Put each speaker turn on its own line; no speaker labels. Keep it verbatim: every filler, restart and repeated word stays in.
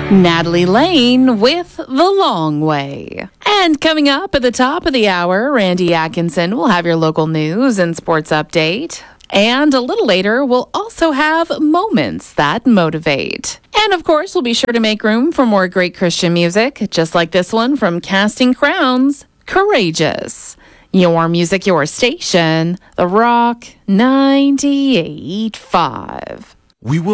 Natalie Lane with The Long Way. And coming up at the top of the hour, Randy Atkinson will have your local news and sports update. And a little later, we'll also have Moments That Motivate. And of course, we'll be sure to make room for more great Christian music, just like this one from Casting Crowns, Courageous. Your music, your station, The Rock ninety-eight point five.
We will